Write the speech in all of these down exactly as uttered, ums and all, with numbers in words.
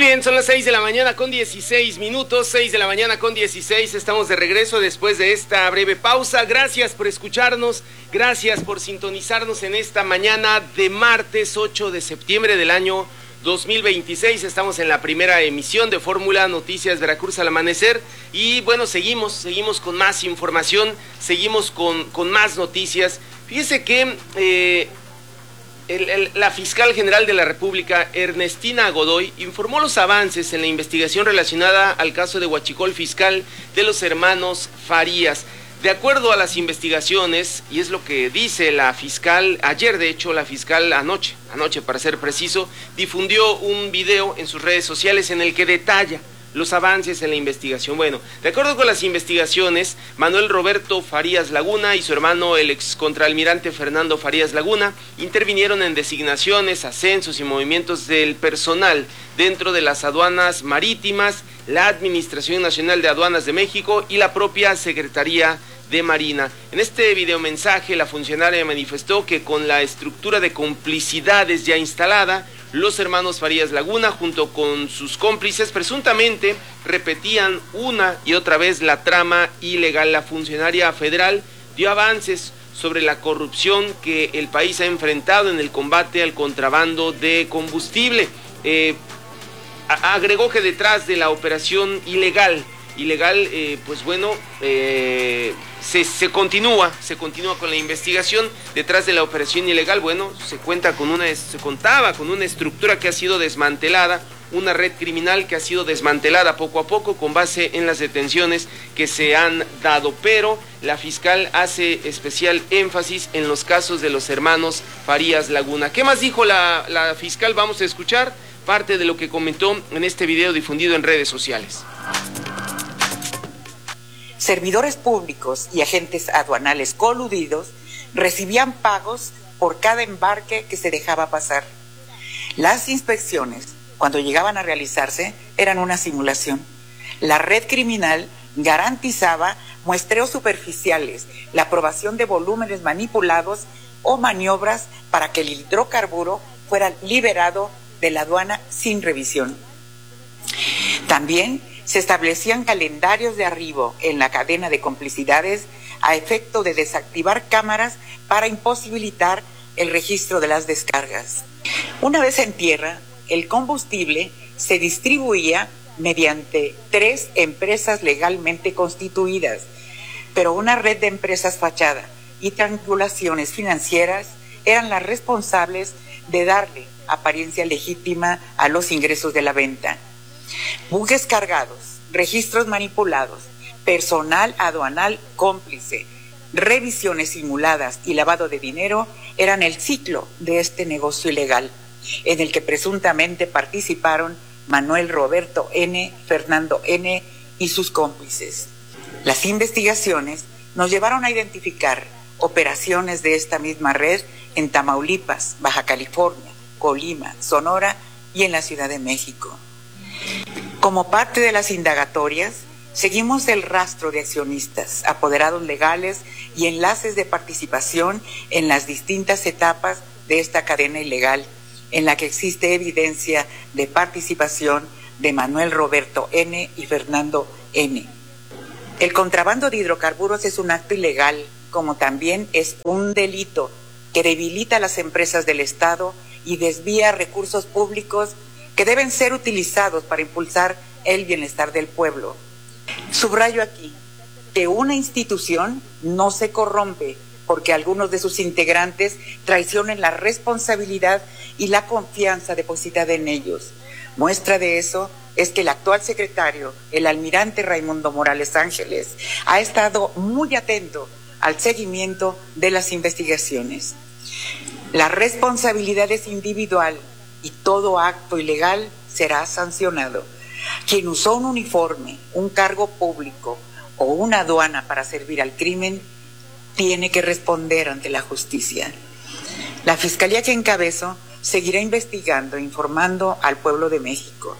bien, son las seis de la mañana con dieciséis minutos, seis de la mañana con dieciséis, estamos de regreso después de esta breve pausa. Gracias por escucharnos, gracias por sintonizarnos en esta mañana de martes ocho de septiembre del año dos mil veintiséis. Estamos en la primera emisión de Fórmula Noticias Veracruz al amanecer y bueno, seguimos, seguimos con más información, seguimos con, con más noticias. Fíjese que eh, El, el, la fiscal general de la República, Ernestina Godoy, informó los avances en la investigación relacionada al caso de huachicol fiscal de los hermanos Farías. De acuerdo a las investigaciones, y es lo que dice la fiscal, ayer de hecho la fiscal anoche, anoche para ser preciso, difundió un video en sus redes sociales en el que detalla los avances en la investigación. Bueno, de acuerdo con las investigaciones, Manuel Roberto Farías Laguna y su hermano, el excontraalmirante Fernando Farías Laguna, intervinieron en designaciones, ascensos y movimientos del personal dentro de las aduanas marítimas, la Administración Nacional de Aduanas de México y la propia Secretaría de Marina. En este videomensaje, la funcionaria manifestó que con la estructura de complicidades ya instalada, los hermanos Farías Laguna, junto con sus cómplices, presuntamente repetían una y otra vez la trama ilegal. La funcionaria federal dio avances sobre la corrupción que el país ha enfrentado en el combate al contrabando de combustible. Eh, agregó que detrás de la operación ilegal, ilegal, eh, pues bueno, eh, se, se continúa, se continúa con la investigación. Detrás de la operación ilegal, bueno, se cuenta con una, se contaba con una estructura que ha sido desmantelada, una red criminal que ha sido desmantelada poco a poco con base en las detenciones que se han dado, pero la fiscal hace especial énfasis en los casos de los hermanos Farías Laguna. ¿Qué más dijo la, la fiscal? Vamos a escuchar parte de lo que comentó en este video difundido en redes sociales. Servidores públicos y agentes aduanales coludidos recibían pagos por cada embarque que se dejaba pasar. Las inspecciones, cuando llegaban a realizarse, eran una simulación. La red criminal garantizaba muestreos superficiales, la aprobación de volúmenes manipulados o maniobras para que el hidrocarburo fuera liberado de la aduana sin revisión. También se establecían calendarios de arribo en la cadena de complicidades a efecto de desactivar cámaras para imposibilitar el registro de las descargas. Una vez en tierra, el combustible se distribuía mediante tres empresas legalmente constituidas, pero una red de empresas fachada y triangulaciones financieras eran las responsables de darle apariencia legítima a los ingresos de la venta. Buques cargados, registros manipulados, personal aduanal cómplice, revisiones simuladas y lavado de dinero eran el ciclo de este negocio ilegal, en el que presuntamente participaron Manuel Roberto N., Fernando N. y sus cómplices. Las investigaciones nos llevaron a identificar operaciones de esta misma red en Tamaulipas, Baja California, Colima, Sonora y en la Ciudad de México. Como parte de las indagatorias, seguimos el rastro de accionistas, apoderados legales y enlaces de participación en las distintas etapas de esta cadena ilegal, en la que existe evidencia de participación de Manuel Roberto N. y Fernando N. El contrabando de hidrocarburos es un acto ilegal, como también es un delito que debilita a las empresas del Estado y desvía recursos públicos que deben ser utilizados para impulsar el bienestar del pueblo. Subrayo aquí que una institución no se corrompe porque algunos de sus integrantes traicionen la responsabilidad y la confianza depositada en ellos. Muestra de eso es que el actual secretario, el almirante Raimundo Morales Ángeles, ha estado muy atento al seguimiento de las investigaciones. La responsabilidad es individual y todo acto ilegal será sancionado. Quien usó un uniforme, un cargo público o una aduana para servir al crimen, tiene que responder ante la justicia. La Fiscalía que encabezo seguirá investigando e informando al pueblo de México.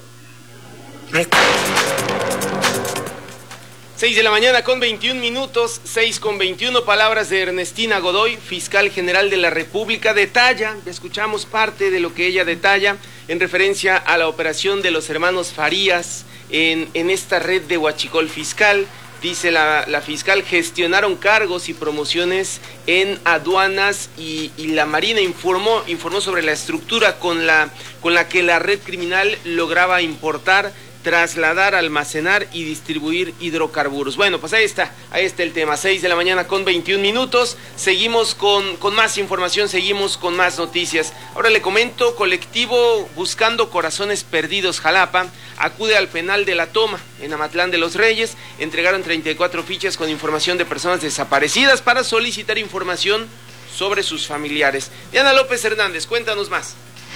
seis de la mañana con veintiún minutos, seis con veintiuno, palabras de Ernestina Godoy, fiscal general de la República, detalla, escuchamos parte de lo que ella detalla en referencia a la operación de los hermanos Farías en, en esta red de huachicol fiscal. Dice la, la fiscal, gestionaron cargos y promociones en aduanas y, y la Marina informó, informó sobre la estructura con la, con la que la red criminal lograba importar, trasladar, almacenar y distribuir hidrocarburos. Bueno, pues ahí está, ahí está el tema, seis de la mañana con veintiún minutos, seguimos con, con más información, seguimos con más noticias. Ahora le comento, colectivo Buscando Corazones Perdidos Jalapa acude al penal de La Toma, en Amatlán de los Reyes, entregaron treinta y cuatro fichas con información de personas desaparecidas para solicitar información sobre sus familiares. Diana López Hernández, cuéntanos más.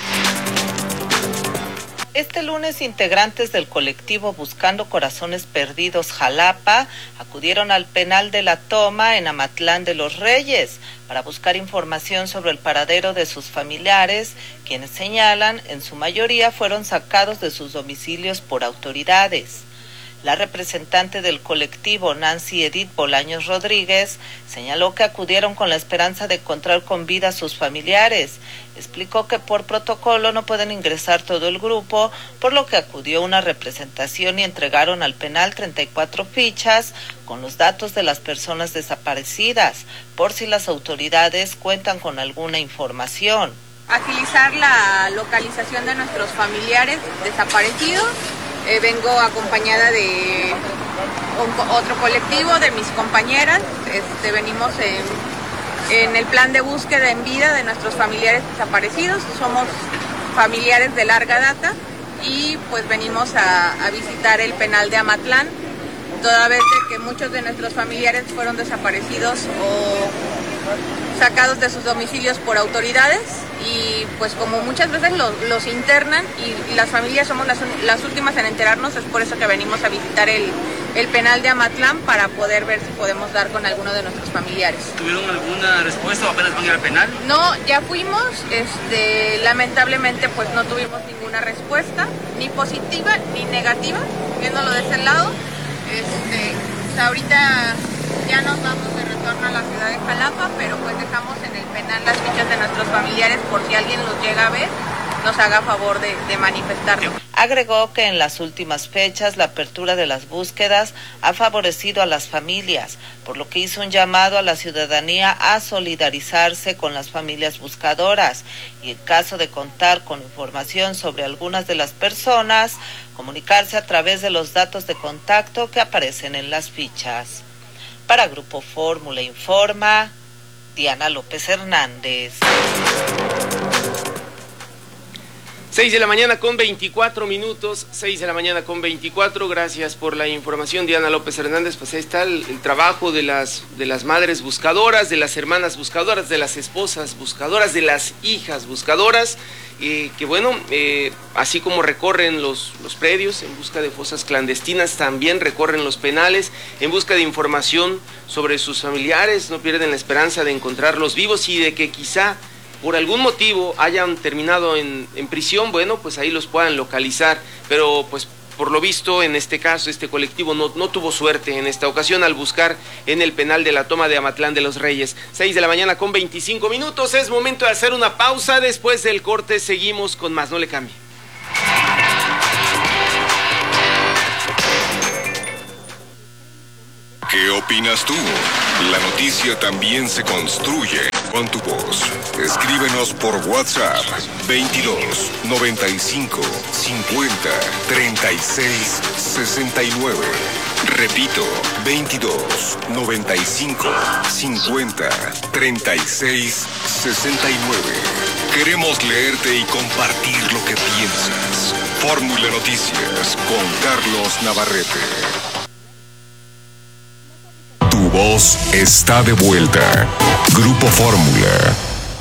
Este lunes, integrantes del colectivo Buscando Corazones Perdidos Jalapa acudieron al penal de La Toma en Amatlán de los Reyes para buscar información sobre el paradero de sus familiares, quienes señalan en su mayoría fueron sacados de sus domicilios por autoridades. La representante del colectivo, Nancy Edith Bolaños Rodríguez, señaló que acudieron con la esperanza de encontrar con vida a sus familiares. Explicó que por protocolo no pueden ingresar todo el grupo, por lo que acudió una representación y entregaron al penal treinta y cuatro fichas con los datos de las personas desaparecidas, por si las autoridades cuentan con alguna información. Agilizar la localización de nuestros familiares desaparecidos. Eh, vengo acompañada de un, otro colectivo, de mis compañeras. Este, venimos en, en el plan de búsqueda en vida de nuestros familiares desaparecidos. Somos familiares de larga data y pues venimos a, a visitar el penal de Amatlán, toda vez de que muchos de nuestros familiares fueron desaparecidos o sacados de sus domicilios por autoridades, y pues como muchas veces los, los internan y, y las familias somos las, las últimas en enterarnos, es por eso que venimos a visitar el, el penal de Amatlán para poder ver si podemos dar con alguno de nuestros familiares. ¿Tuvieron alguna respuesta o apenas van a ir al penal? No, ya fuimos, este, lamentablemente pues no tuvimos ninguna respuesta, ni positiva ni negativa, viéndolo de ese lado. Este, pues ahorita ya nos vamos de retorno a la ciudad de Jalapa, pero pues dejamos en el penal las fichas de nuestros familiares por si alguien los llega a ver, nos haga favor de, de manifestarlo. Agregó que en las últimas fechas la apertura de las búsquedas ha favorecido a las familias, por lo que hizo un llamado a la ciudadanía a solidarizarse con las familias buscadoras y en caso de contar con información sobre algunas de las personas, comunicarse a través de los datos de contacto que aparecen en las fichas. Para Grupo Fórmula Informa, Diana López Hernández. seis de la mañana con veinticuatro minutos, seis de la mañana con veinticuatro, gracias por la información, Diana López Hernández. Pues ahí está el, el trabajo de las, de las madres buscadoras, de las hermanas buscadoras, de las esposas buscadoras, de las hijas buscadoras, eh, que bueno, eh, así como recorren los, los predios en busca de fosas clandestinas, también recorren los penales en busca de información sobre sus familiares, no pierden la esperanza de encontrarlos vivos y de que quizá por algún motivo hayan terminado en, en prisión, bueno, pues ahí los puedan localizar, pero pues por lo visto en este caso este colectivo no, no tuvo suerte en esta ocasión al buscar en el penal de La Toma de Amatlán de los Reyes. seis de la mañana con veinticinco minutos, es momento de hacer una pausa, después del corte seguimos con más, no le cambie. ¿Qué opinas tú? La noticia también se construye con tu voz. Escríbenos por WhatsApp veintidós, noventa y cinco, cincuenta, treinta y seis, sesenta y nueve. Repito, veintidós, noventa y cinco, cincuenta, treinta y seis, sesenta y nueve. Queremos leerte y compartir lo que piensas. Fórmula Noticias con Carlos Navarrete. Tu voz está de vuelta. Grupo Fórmula.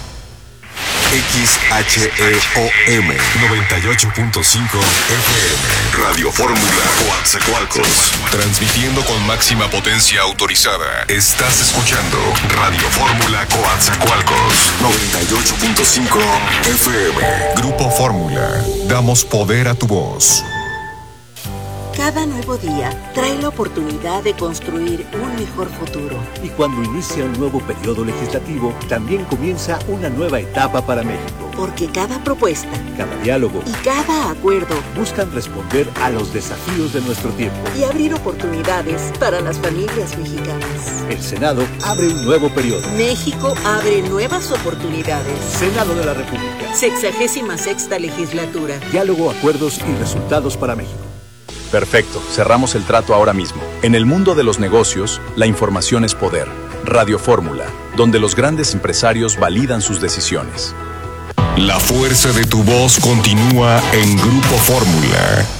X H E O M noventa y ocho punto cinco F M. Radio Fórmula Coatzacoalcos. Transmitiendo con máxima potencia autorizada. Estás escuchando Radio Fórmula Coatzacoalcos noventa y ocho punto cinco F M. Grupo Fórmula. Damos poder a tu voz. Cada nuevo día trae la oportunidad de construir un mejor futuro. Y cuando inicia un nuevo periodo legislativo, también comienza una nueva etapa para México. Porque cada propuesta, cada diálogo y cada acuerdo buscan responder a los desafíos de nuestro tiempo y abrir oportunidades para las familias mexicanas. El Senado abre un nuevo periodo. México abre nuevas oportunidades. Senado de la República. Sexagésima sexta legislatura. Diálogo, acuerdos y resultados para México. Perfecto, cerramos el trato ahora mismo. En el mundo de los negocios, la información es poder. Radio Fórmula, donde los grandes empresarios validan sus decisiones. La fuerza de tu voz continúa en Grupo Fórmula.